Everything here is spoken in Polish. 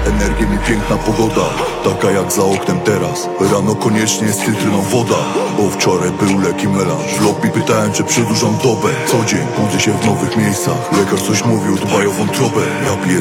energię mi piękna pogoda, taka jak za oknem teraz. Rano koniecznie jest filtryną woda, bo wczoraj był leki melanż. W lobby pytałem, czy przedłużam dobę. Co dzień budzę się w nowych miejscach. Lekarz coś mówił, dbaj o wątrobę. Ja piję